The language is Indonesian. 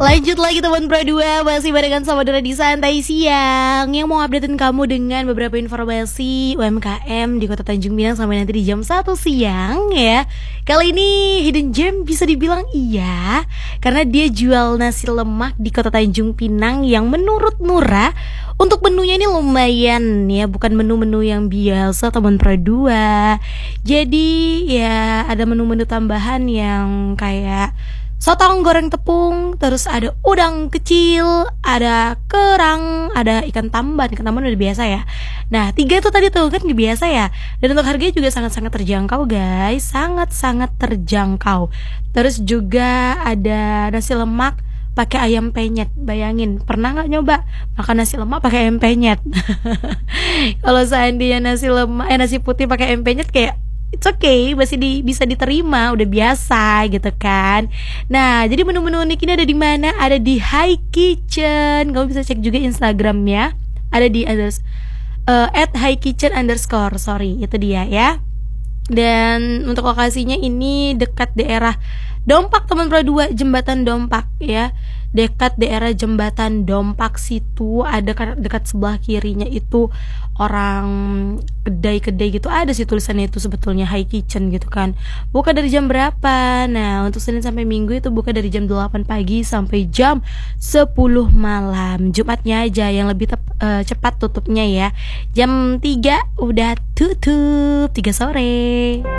Lanjut lagi teman Pro 2, masih barengan sama Dora di Santai Siang yang mau updatein kamu dengan beberapa informasi UMKM di Kota Tanjung Pinang sampai nanti di jam 1 siang ya. Kali ini Hidden Gem bisa dibilang iya, karena dia jual nasi lemak di Kota Tanjung Pinang yang menurut Nura untuk menunya ini lumayan ya, bukan menu-menu yang biasa teman Pro 2. Jadi ya ada menu-menu tambahan yang kayak sotong goreng tepung, terus ada udang kecil, ada kerang, ada ikan tamban. Ikan tamban udah biasa ya. Nah 3 itu tadi tuh kan biasa ya. Dan untuk harganya juga sangat-sangat terjangkau guys, sangat-sangat terjangkau. Terus juga ada nasi lemak pakai ayam penyet. Bayangin, pernah nggak nyoba makan nasi lemak pakai ayam penyet? Kalau seandainya nasi putih pakai ayam penyet kayak it's okay, masih bisa diterima, udah biasa gitu kan. Nah, jadi menu-menu unik ini ada di mana? Ada di High Kitchen. Kamu bisa cek juga Instagramnya. Ada di @high_kitchen_, sorry, itu dia ya. Dan untuk lokasinya ini dekat daerah Dompak teman Pro 2, Jembatan Dompak ya. Dekat daerah Jembatan Dompak situ ada dekat sebelah kirinya itu orang kedai-kedai gitu, ada sih tulisannya itu sebetulnya High Kitchen gitu kan. Buka dari jam berapa? Nah, untuk Senin sampai Minggu itu buka dari jam 8 pagi sampai jam 10 malam. Jumatnya aja yang lebih cepat tutupnya ya. Jam 3 udah tutup, 3 sore.